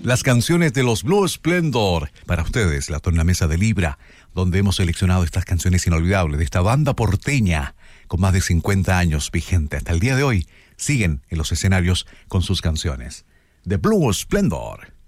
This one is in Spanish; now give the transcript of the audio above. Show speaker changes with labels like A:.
A: Las canciones de los Blue Splendor. Para ustedes, la tornamesa de Libra, donde hemos seleccionado estas canciones inolvidables de esta banda porteña con más de 50 años vigente. Hasta el día de hoy siguen en los escenarios con sus canciones. The Blue Splendor.